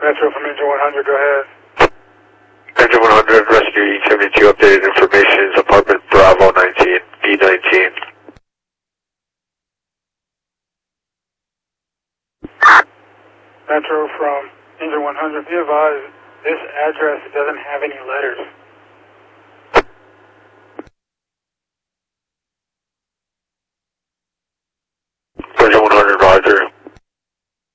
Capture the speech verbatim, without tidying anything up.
Metro from Engine one hundred, go ahead. Engine one hundred, Rescue E seventy-two, updated information is apartment Bravo nineteen, D nineteen. Metro from Engine one hundred, be advised, this address doesn't have any letters.